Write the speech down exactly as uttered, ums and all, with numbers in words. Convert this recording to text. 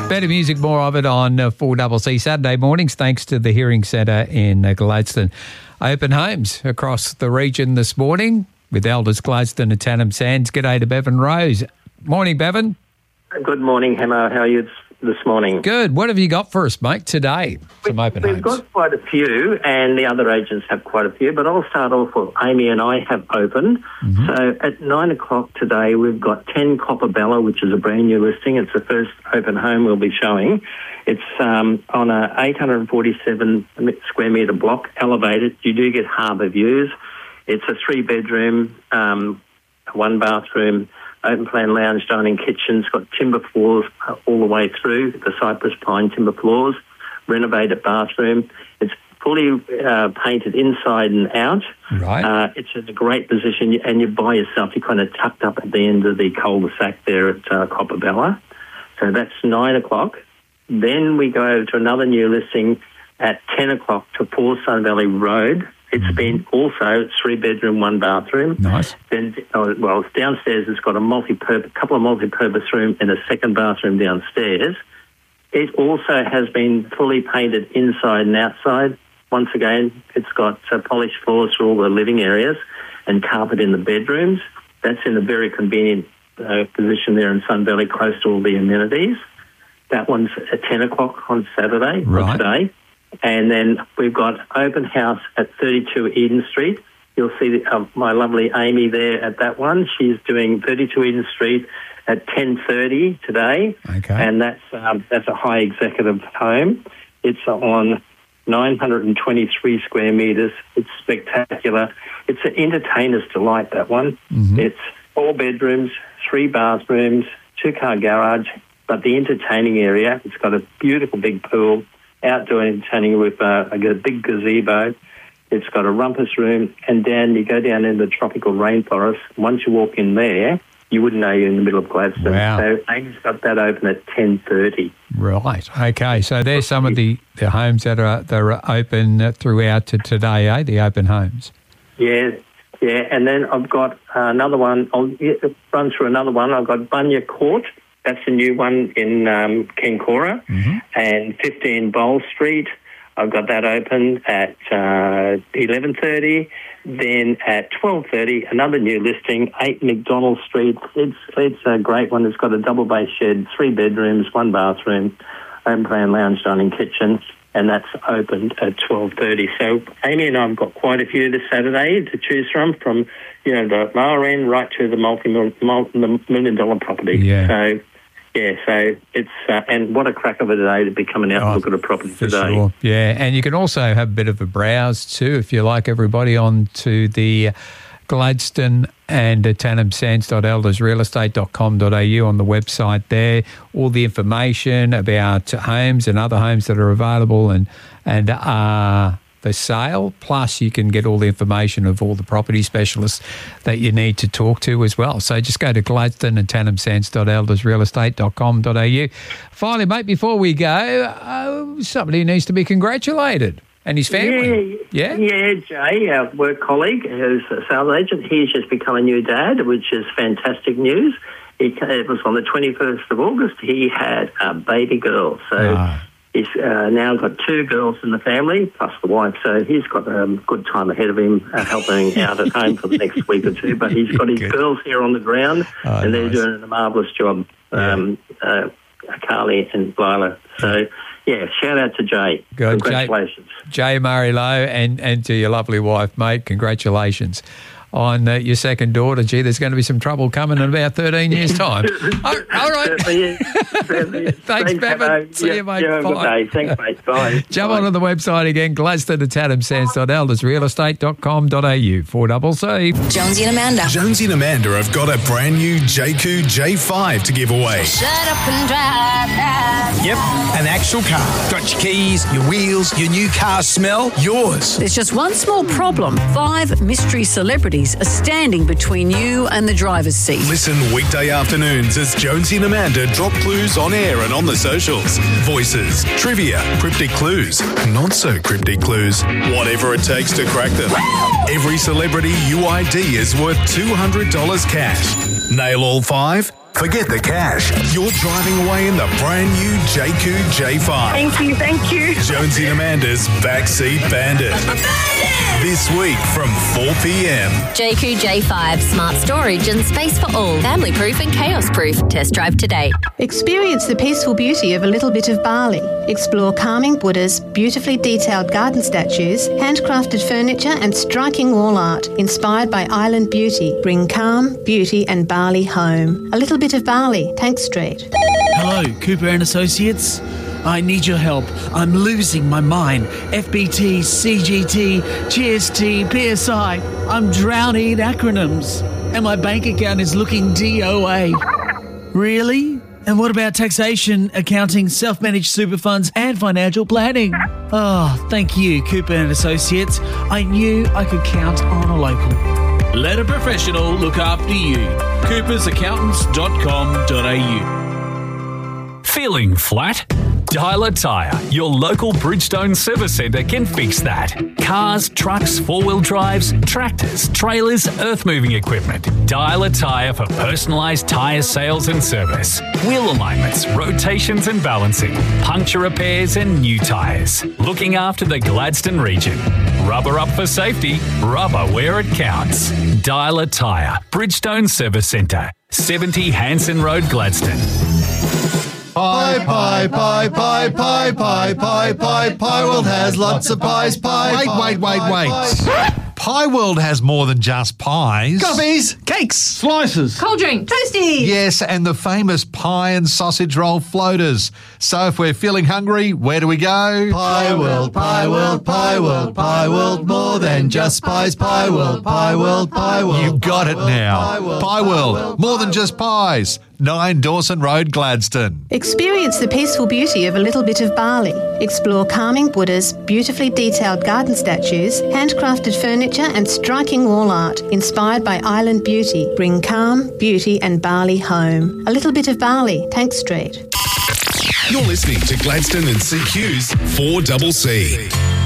Better music, more of it on uh, four C C Saturday mornings, thanks to the Hearing Centre in uh, Gladstone. Open homes across the region this morning with Elders Gladstone and Tannum Sands. G'day to Bevan Rose. Morning, Bevan. Good morning, Hammer. How are you this morning? Good. What have you got for us, mate, today? Some we, open we've homes. got quite a few, and the other agents have quite a few, but I'll start off with Amy and I have opened. Mm-hmm. So at nine o'clock today, we've got ten Copperbella, which is a brand new listing. It's the first open home we'll be showing. It's um, on a eight hundred forty-seven square metre block, elevated. You do get harbour views. It's a three-bedroom, um, one bathroom, open plan lounge, dining, kitchen. It's got timber floors all the way through, the cypress pine timber floors, renovated bathroom. It's fully uh, painted inside and out. Right. Uh, it's in a great position, and you're by yourself. You're kind of tucked up at the end of the cul-de-sac there at uh, Copperbella. So that's nine o'clock. Then we go over to another new listing at ten o'clock to Four Sun Valley Road. It's mm-hmm. been also three-bedroom, one bathroom. Nice. Then, oh, well, downstairs it's got a multi-purpose, couple of multi-purpose rooms and a second bathroom downstairs. It also has been fully painted inside and outside. Once again, it's got uh, polished floors for all the living areas and carpet in the bedrooms. That's in a very convenient uh, position there in Sun Valley, close to all the amenities. That one's at ten o'clock on Saturday, right. on today. And then we've got open house at thirty-two Eden Street. You'll see the, uh, my lovely Amy there at that one. She's doing thirty-two Eden Street at ten thirty today. Okay. And that's um, that's a high executive home. It's on nine hundred twenty-three square metres. It's spectacular. It's an entertainer's delight, that one. Mm-hmm. It's four bedrooms, three bathrooms, two-car garage, but the entertaining area, it's got a beautiful big pool, outdoor entertaining with uh, a big gazebo. It's got a rumpus room, and down you go down in the tropical rainforest. Once you walk in there, you wouldn't know you're in the middle of Gladstone. Wow. So Amy's got that open at ten thirty. Right. Okay. So there's some of the, the homes that are that are open throughout to today, eh? The open homes. Yeah, yeah. And then I've got another one. I'll run through another one. I've got Bunya Court. That's a new one in um, Kinkora, mm-hmm. and fifteen Bowl Street. I've got that open at uh, eleven thirty. Then at twelve thirty, another new listing, eight McDonald Street. It's it's a great one. It's got a double base shed, three bedrooms, one bathroom, open plan lounge, dining, kitchen, and that's opened at twelve thirty. So Amy and I have got quite a few this Saturday to choose from, from you know the lower end right to the multi million dollar property. Yeah. So. Yeah, so it's, uh, and what a crack of a day to be coming out oh, and look at a property for today. Sure. Yeah, and you can also have a bit of a browse too, if you like, everybody, on to the Gladstone and tannum sands dot elders real estate dot com dot a u on the website there. All the information about homes and other homes that are available and, and uh for sale, plus you can get all the information of all the property specialists that you need to talk to as well. So just go to Gladstone and tannum sands dot elders real estate dot com dot a u. Finally, mate, before we go, uh, somebody needs to be congratulated. And his family. Yeah, yeah, yeah. Jay, our work colleague, who's a sales agent, he's just become a new dad, which is fantastic news. He, it was on the twenty-first of August. He had a baby girl. So... Ah. He's uh, now got two girls in the family, plus the wife, so he's got a um, good time ahead of him uh, helping out at home for the next week or two. But he's got his good. girls here on the ground, oh, and they're nice. doing a marvellous job, um, yeah. uh, Carly and Lila. So, yeah, shout out to Jay. Good. Congratulations. Jay, Jay Murray Lowe, and, and to your lovely wife, mate, congratulations on uh, your second daughter. Gee, there's going to be some trouble coming in about thirteen years' time. oh, all right. Thanks, Thanks Bevan. See yeah, you, mate. Yeah, Bye. Good day. Thanks, mate. Bye. Jump Bye. onto the website again, Gladstone and tannum sands dot elders real estate dot com dot a u. four C C. Jonesy and Amanda. Jonesy and Amanda have got a brand new J Q J five to give away. Shut up and drive now. Yep, an actual car. Got your keys, your wheels, your new car smell, yours. There's just one small problem. Five mystery celebrities are standing between you and the driver's seat. Listen weekday afternoons as Jonesy and Amanda drop clues on air and on the socials. Voices, trivia, cryptic clues, not so cryptic clues, whatever it takes to crack them. Every celebrity U I D is worth two hundred dollars cash. Nail all five? Forget the cash. You're driving away in the brand new J Q J five. Thank you, thank you. Jonesy and Amanda's Backseat Bandit. This week from four p.m. J Q J five, smart storage and space for all. Family proof and chaos proof. Test drive today. Experience the peaceful beauty of a little bit of Bali. Explore calming Buddhas, beautifully detailed garden statues, handcrafted furniture and striking wall art inspired by island beauty. Bring calm, beauty and Bali home. A little bit of Bali, Tank Street. Hello, Cooper and Associates. I need your help. I'm losing my mind. F B T, C G T, G S T, P S I. I'm drowning in acronyms. And my bank account is looking D O A. Really? And what about taxation, accounting, self-managed super funds and financial planning? Oh, thank you, Cooper and Associates. I knew I could count on a local. Let a professional look after you. coopers accountants dot com dot a u. Feeling flat? Dial a Tyre, your local Bridgestone service centre can fix that. Cars, trucks, four-wheel drives, tractors, trailers, earth-moving equipment. Dial a Tyre for personalised tyre sales and service. Wheel alignments, rotations and balancing, puncture repairs and new tyres. Looking after the Gladstone region. Rubber up for safety, rubber where it counts. Dial a Tyre, Bridgestone Service Centre, seventy Hanson Road, Gladstone. Pie, pie, pie, pie, pie, pie, pie, pie, Pie World has lots of pies, pie, Wait, pie, wait, wait, pie, wait. pie. Pie World has more than just pies. Coffees, cakes, Slices. Cold drink. Toasties. Yes, and the famous pie and sausage roll floaters. So if we're feeling hungry, where do we go? Pie World, Pie World, Pie World, Pie World, more than just pies, Pie World, Pie World, Pie World. You've got it now. Pie World, more than just pies. nine Dawson Road, Gladstone. Experience the peaceful beauty of a little bit of Bali. Explore calming Buddhas, beautifully detailed garden statues, handcrafted furniture and striking wall art inspired by island beauty. Bring calm, beauty and Bali home. A little bit of Bali, Tank Street. You're listening to Gladstone and C Q's four C C.